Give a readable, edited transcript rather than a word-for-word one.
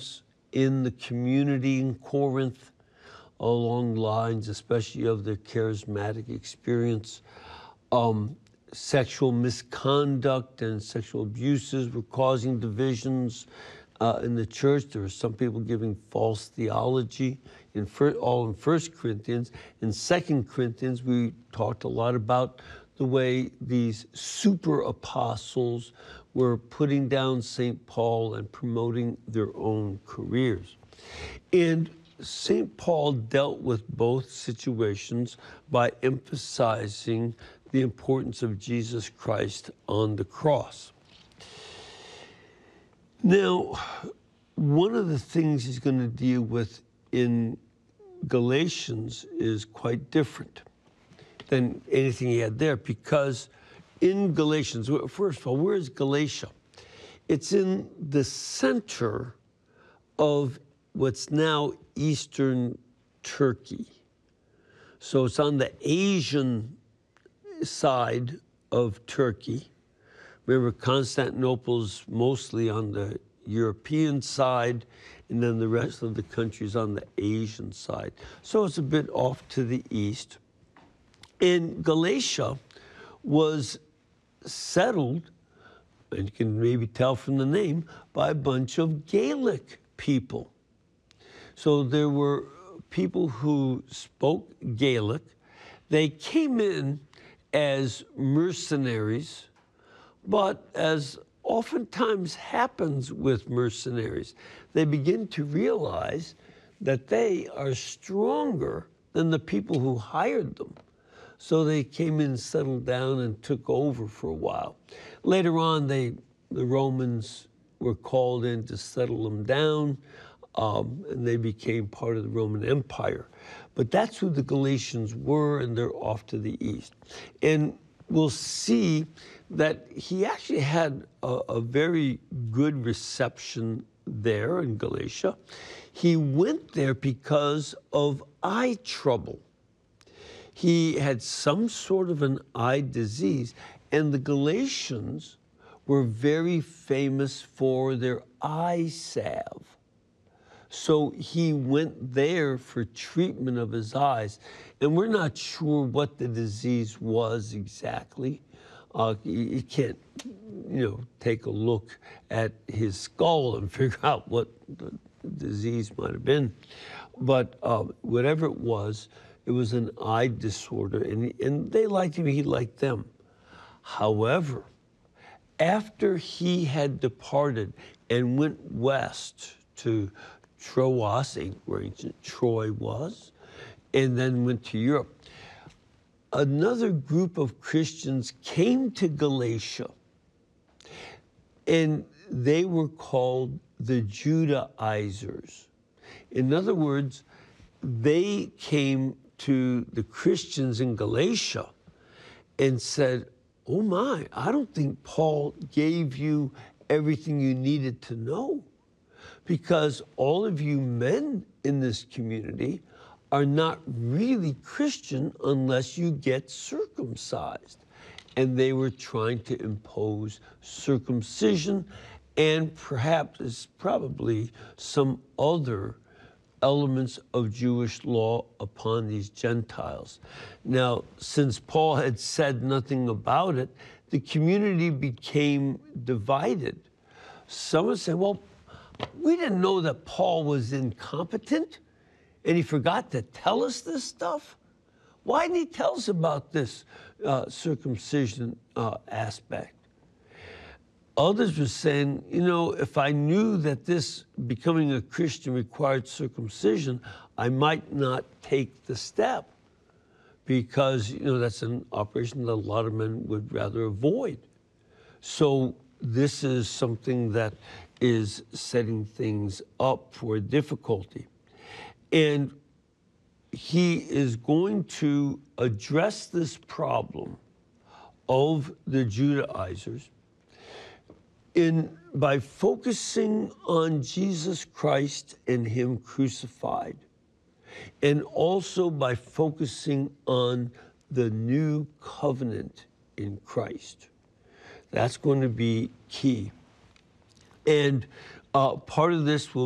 problems in the community in Corinth along lines, especially of their charismatic experience. Sexual misconduct and sexual abuses were causing divisions in the church. There were some people giving false theology all in 1 Corinthians. In 2 Corinthians, we talked a lot about the way these super apostles were putting down St. Paul and promoting their own careers. And St. Paul dealt with both situations by emphasizing the importance of Jesus Christ on the cross. Now, one of the things he's going to deal with in Galatians is quite different than anything he had there, because in Galatians, first of all, where is Galatia? It's in the center of what's now eastern Turkey. So it's on the Asian side of Turkey. Remember, Constantinople's mostly on the European side, and then the rest of the country's on the Asian side. So it's a bit off to the east. And Galatia was settled, and you can maybe tell from the name, by a bunch of Gaelic people. So there were people who spoke Gaelic. They came in as mercenaries, but as oftentimes happens with mercenaries, they begin to realize that they are stronger than the people who hired them. So they came in, settled down, and took over for a while. Later on, the Romans were called in to settle them down, and they became part of the Roman Empire. But that's who the Galatians were, and they're off to the east. And we'll see that he actually had a very good reception there in Galatia. He went there because of eye trouble. He had some sort of an eye disease, and the Galatians were very famous for their eye salve. So he went there for treatment of his eyes. And we're not sure what the disease was exactly. You can't, take a look at his skull and figure out what the disease might have been. But whatever it was an eye disorder. And they liked him, he liked them. However, after he had departed and went west to Troas, where ancient Troy was, and then went to Europe, another group of Christians came to Galatia, and they were called the Judaizers. In other words, they came to the Christians in Galatia and said, "Oh my, I don't think Paul gave you everything you needed to know, because all of you men in this community are not really Christian unless you get circumcised." And they were trying to impose circumcision and probably some other elements of Jewish law upon these Gentiles. Now, since Paul had said nothing about it, the community became divided. Some would say, well, we didn't know that Paul was incompetent and he forgot to tell us this stuff. Why didn't he tell us about this circumcision aspect? Others were saying, if I knew that this becoming a Christian required circumcision, I might not take the step, because, that's an operation that a lot of men would rather avoid. So this is something that is setting things up for difficulty. And he is going to address this problem of the Judaizers by focusing on Jesus Christ and him crucified, and also by focusing on the new covenant in Christ. That's going to be key. And part of this will